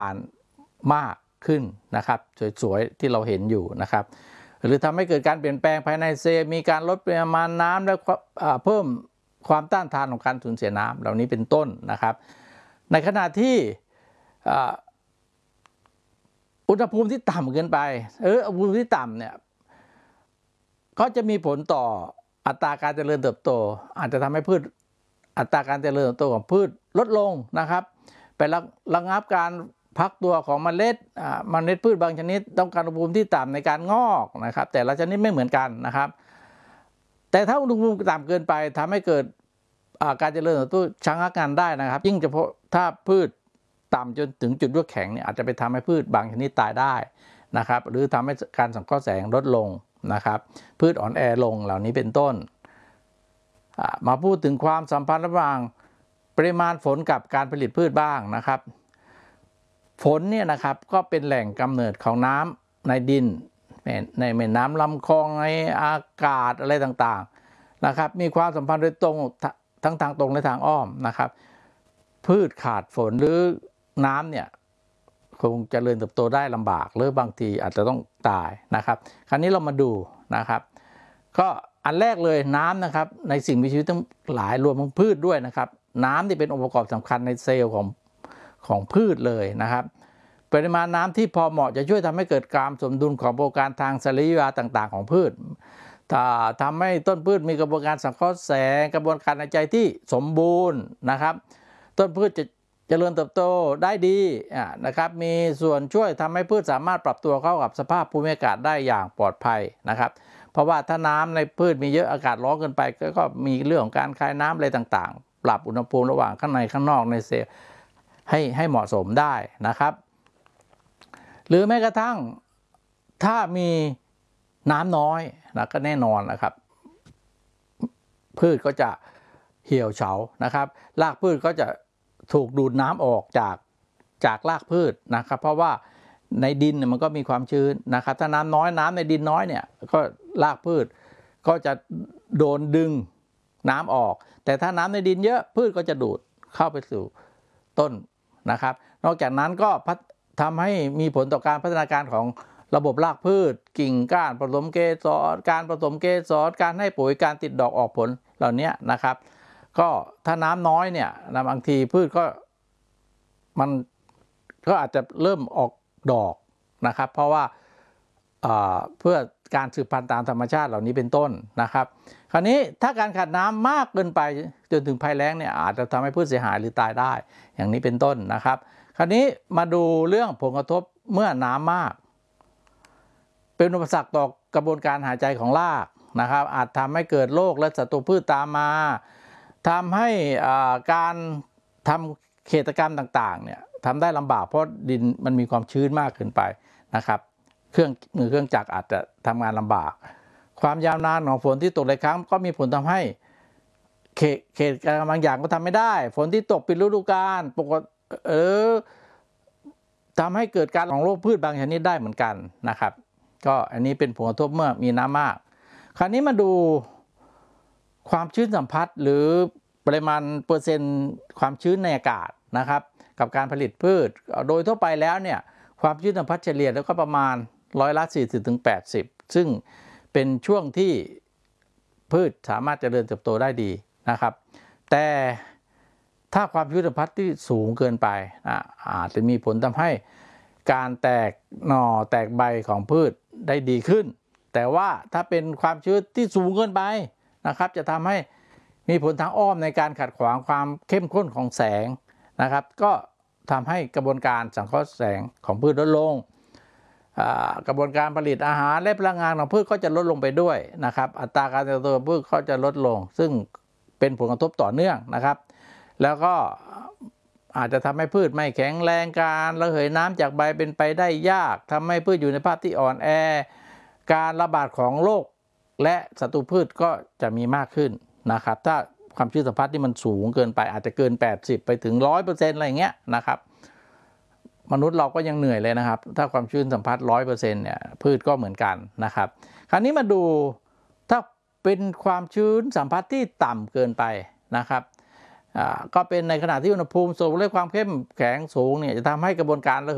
การมากขึ้นนะครับสวยๆที่เราเห็นอยู่นะครับหรือทำให้เกิดการเปลี่ยนแปลงภายในเซลล์มีการลดปริมาณน้ำและเพิ่มความต้านทานของการสูญเสียน้ำเหล่านี้เป็นต้นนะครับในขณะที่อุณหภูมิที่ต่ำเกินไปอุณหภูมิที่ต่ำเนี่ยก็จะมีผลต่ออัตราการเจริญเติบโตอาจจะทำให้พืชอัตราการเจริญเติบโตของพืชลดลงนะครับไประงับการพักตัวของเมล็ดพืชบางชนิดต้องการอุณหภูมิที่ต่ำในการงอกนะครับแต่ละชนิดไม่เหมือนกันนะครับแต่ถ้าอุณหภูมิต่ำเกินไปทำให้เกิดการเจริญเติบโตชะงักงานได้นะครับยิ่งเฉพาะถ้าพืชต่ำจนถึงจุดรั่วแข็งเนี่ยอาจจะไปทำให้พืชบางชนิดตายได้นะครับหรือทำให้การสังเคราะห์แสงลดลงนะครับพืชอ่อนแอลงเหล่านี้เป็นต้นมาพูดถึงความสัมพันธ์ระหว่างปริมาณฝนกับการผลิตพืชบ้างนะครับฝนเนี่ยนะครับก็เป็นแหล่งกำเนิดของน้ำในดินในแม่น้ำลำคลองในอากาศอะไรต่างๆนะครับมีความสัมพันธ์โดยตรงทั้งทางตรงและทางอ้อมนะครับพืชขาดฝนหรือน้ำเนี่ยคงเจริญเติบโตได้ลำบากหรือบางทีอาจจะต้องตายนะครับคราวนี้เรามาดูนะครับก็อันแรกเลยน้ำนะครับในสิ่งมีชีวิตทั้งหลายรวมทั้งพืชด้วยนะครับน้ำที่เป็นองค์ประกอบสำคัญในเซลล์ของพืชเลยนะครับปริมาณน้ำที่พอเหมาะจะช่วยทำให้เกิดการสมดุลของกระบวนการทางสรีระต่างๆของพืชทำให้ต้นพืชมีกระบวนการสังเคราะห์แสงกระบวนการหายใจที่สมบูรณ์นะครับต้นพืชจะเจริญเติบโตได้ดีนะครับมีส่วนช่วยทำให้พืชสามารถปรับตัวเข้ากับสภาพภูมิอากาศได้อย่างปลอดภัยนะครับเพราะว่าถ้าน้ำในพืชมีเยอะอากาศร้อนเกินไปก็มีเรื่องของการคายน้ำอะไรต่างๆปรับอุณหภูมิระหว่างข้างในข้างนอกในเซลล์ให้เหมาะสมได้นะครับหรือแม้กระทั่งถ้ามีน้ำน้อยนะก็แน่นอนนะครับพืชก็จะเหี่ยวเฉานะครับรากพืชก็จะถูกดูดน้ำออกจากรากพืชนะครับเพราะว่าในดินเนี่ยมันก็มีความชื้นนะครับถ้าน้ำน้อยน้ำในดินน้อยเนี่ยก็รากพืชก็จะโดนดึงน้ำออกแต่ถ้าน้ำในดินเยอะพืชก็จะดูดเข้าไปสู่ต้นนะครับนอกจากนั้นก็ทำให้มีผลต่อการพัฒนาการของระบบรากพืชกิ่งก้านผสมเกสรการผสมเกสรการให้ปุ๋ยการติดดอกออกผลเหล่านี้นะครับก็ถ้าน้ำน้อยเนี่ยบางทีพืชมันก็อาจจะเริ่มออกดอกนะครับเพราะว่าเพื่อการสืบพันธุ์ตามธรรมชาติเหล่านี้เป็นต้นนะครับคราวนี้ถ้าการขาดน้ำมากเกินไปจนถึงภัยแล้งเนี่ยอาจจะทำให้พืชเสียหายหรือตายได้อย่างนี้เป็นต้นนะครับคราวนี้มาดูเรื่องผลกระทบเมื่อน้ำมากเป็นอุปสรรคต่อกระบวนการหายใจของรากนะครับอาจทำให้เกิดโรคและศัตรูพืชตามมาทำให้การทำเกษตรกรรมต่างๆเนี่ยทำได้ลำบากเพราะดินมันมีความชื้นมากเกินไปนะครับเครื่องจักรอาจจะทำงานลำบากความยาวนานของฝนที่ตกหลายครั้งก็มีผลทำให้เขตการบางอย่างก็ทำไม่ได้ฝนที่ตกปิดฤดูกาลปกติทำให้เกิดการของโรคพืชบางชนิดได้เหมือนกันนะครับก็อันนี้เป็นผลกระทบเมื่อมีน้ำมากคราวนี้มาดูความชื้นสัมผัสหรือปริมาณเปอร์เซ็นต์ความชื้นในอากาศนะครับกับการผลิตพืชโดยทั่วไปแล้วเนี่ยความชื้นสัมผัสเฉลี่ยแล้วก็ประมาณ40-80%ซึ่งเป็นช่วงที่พืชสามารถเจริญเติบโตได้ดีนะครับแต่ถ้าความชื้นสัมผัสที่สูงเกินไปอาจจะมีผลทำให้การแตกหน่อแตกใบของพืชได้ดีขึ้นแต่ว่าถ้าเป็นความชื้นที่สูงเกินไปนะครับจะทำให้มีผลทางอ้อมในการขัดขวางความเข้มข้นของแสงนะครับก็ทำให้กระบวนการสังเคราะห์แสงของพืชลดลงกระบวนการผลิตอาหารและพลังงานของพืชก็จะลดลงไปด้วยนะครับอัตราการเติบโตของพืชก็จะลดลงซึ่งเป็นผลกระทบต่อเนื่องนะครับแล้วก็อาจจะทำให้พืชไม่แข็งแรงการระเหยน้ำจากใบเป็นไปได้ยากทำให้พืชอยู่ในภาพที่อ่อนแอการระบาดของโรคและศัตรูพืชก็จะมีมากขึ้นนะครับถ้าความชื้นสัมผัสที่มันสูงเกินไปอาจจะเกิน80ไปถึง 100% อะไรเงี้ยนะครับมนุษย์เราก็ยังเหนื่อยเลยนะครับถ้าความชื้นสัมผัส 100% เนี่ยพืชก็เหมือนกันนะครับคราวนี้มาดูถ้าเป็นความชื้นสัมผัสที่ต่ำเกินไปนะครับก็เป็นในขณะที่อุณหภูมิสูงและความเข้มแข็งสูงเนี่ยจะทำให้กระบวนการระเหย